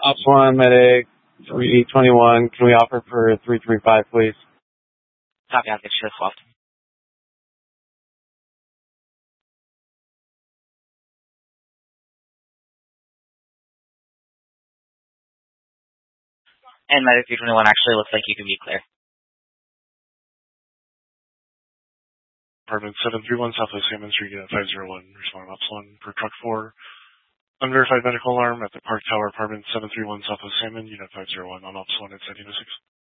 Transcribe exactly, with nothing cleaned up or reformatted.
Ops one, medic, three twenty-one. Can we offer for three three five, please? Copy, I'll get you swapped. And medic three twenty-one actually looks like you can be clear. Apartment seven three one Southwest Salmon Street, Unit five zero one. Respond Ops one for truck four. Unverified medical alarm at the Park Tower, Apartment seven three one Southwest Salmon, Unit five zero one on Ops one at seventeen oh six.